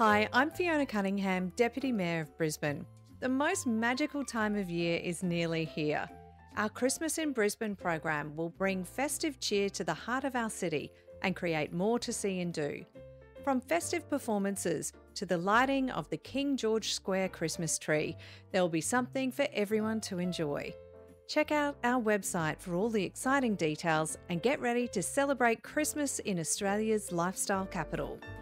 Hi, I'm Fiona Cunningham, Deputy Mayor of Brisbane. The most magical time of year is nearly here. Our Christmas in Brisbane program will bring festive cheer to the heart of our city and create more to see and do. From festive performances to the lighting of the King George Square Christmas tree, there will be something for everyone to enjoy. Check out our website for all the exciting details and get ready to celebrate Christmas in Australia's lifestyle capital.